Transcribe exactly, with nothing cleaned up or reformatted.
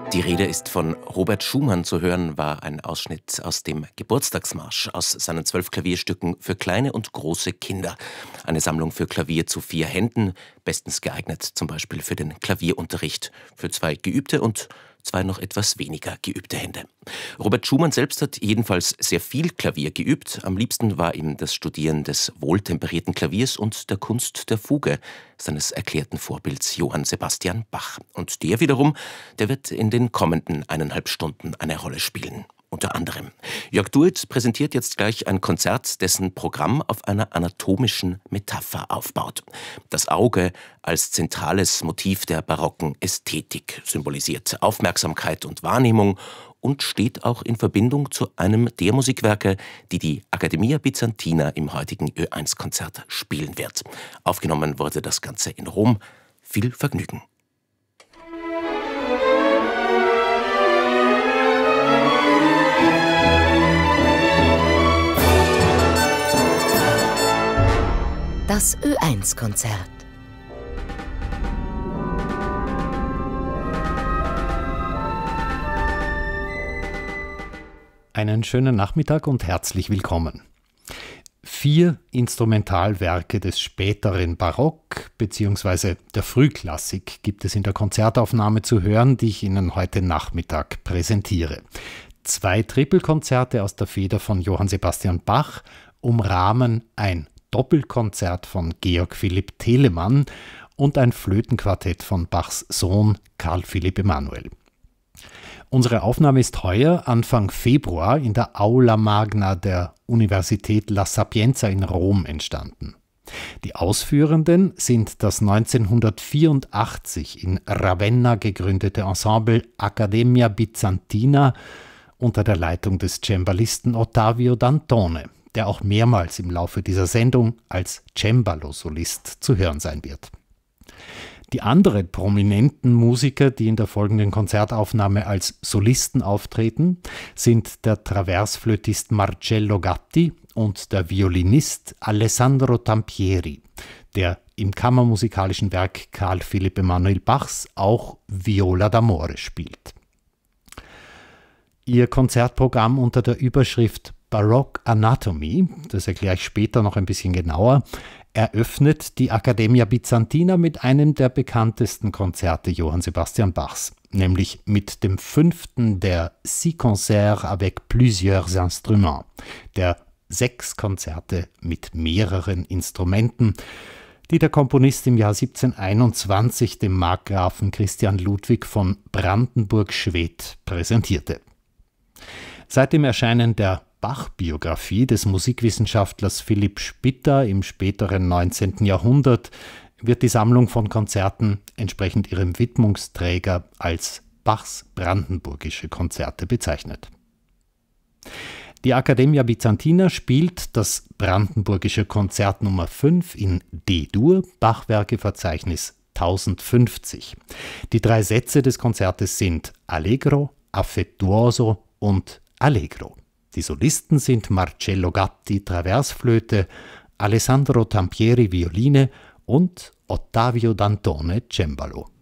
Die Rede ist von Robert Schumann. Zu hören war ein Ausschnitt aus dem Geburtstagsmarsch aus seinen zwölf Klavierstücken für kleine und große Kinder. Eine Sammlung für Klavier zu vier Händen, bestens geeignet zum Beispiel für den Klavierunterricht, für zwei geübte und zwei noch etwas weniger geübte Hände. Robert Schumann selbst hat jedenfalls sehr viel Klavier geübt. Am liebsten war ihm das Studieren des wohltemperierten Klaviers und der Kunst der Fuge, seines erklärten Vorbilds Johann Sebastian Bach. Und der wiederum, der wird in den kommenden eineinhalb Stunden eine Rolle spielen. Unter anderem. Jörg Duit präsentiert jetzt gleich ein Konzert, dessen Programm auf einer anatomischen Metapher aufbaut. Das Auge als zentrales Motiv der barocken Ästhetik symbolisiert Aufmerksamkeit und Wahrnehmung und steht auch in Verbindung zu einem der Musikwerke, die die Accademia Byzantina im heutigen Ö eins Konzert spielen wird. Aufgenommen wurde das Ganze in Rom. Viel Vergnügen. Das Ö eins Konzert. Einen schönen Nachmittag und herzlich willkommen. Vier Instrumentalwerke des späteren Barock bzw. der Frühklassik gibt es in der Konzertaufnahme zu hören, die ich Ihnen heute Nachmittag präsentiere. Zwei Trippelkonzerte aus der Feder von Johann Sebastian Bach umrahmen ein Doppelkonzert von Georg Philipp Telemann und ein Flötenquartett von Bachs Sohn Karl Philipp Emanuel. Unsere Aufnahme ist heuer, Anfang Februar, in der Aula Magna der Universität La Sapienza in Rom entstanden. Die Ausführenden sind das neunzehnhundertvierundachtzig in Ravenna gegründete Ensemble Accademia Byzantina unter der Leitung des Cembalisten Ottavio Dantone, der auch mehrmals im Laufe dieser Sendung als Cembalo-Solist zu hören sein wird. Die anderen prominenten Musiker, die in der folgenden Konzertaufnahme als Solisten auftreten, sind der Traversflötist Marcello Gatti und der Violinist Alessandro Tampieri, der im kammermusikalischen Werk Karl Philipp Emanuel Bachs auch Viola d'Amore spielt. Ihr Konzertprogramm unter der Überschrift Baroque Anatomy, das erkläre ich später noch ein bisschen genauer, eröffnet die Accademia Byzantina mit einem der bekanntesten Konzerte Johann Sebastian Bachs, nämlich mit dem fünften der Six Concerts avec plusieurs instruments, der sechs Konzerte mit mehreren Instrumenten, die der Komponist im Jahr siebzehnhunderteinundzwanzig dem Markgrafen Christian Ludwig von Brandenburg-Schwedt präsentierte. Seit dem Erscheinen der Bach-Biografie des Musikwissenschaftlers Philipp Spitta im späteren neunzehnten Jahrhundert wird die Sammlung von Konzerten entsprechend ihrem Widmungsträger als Bachs brandenburgische Konzerte bezeichnet. Die Accademia Byzantina spielt das brandenburgische Konzert Nummer fünf in D-Dur, Bachwerkeverzeichnis tausendfünfzig. Die drei Sätze des Konzertes sind Allegro, Affettuoso und Allegro. Die Solisten sind Marcello Gatti, Traversflöte, Alessandro Tampieri, Violine und Ottavio Dantone, Cembalo.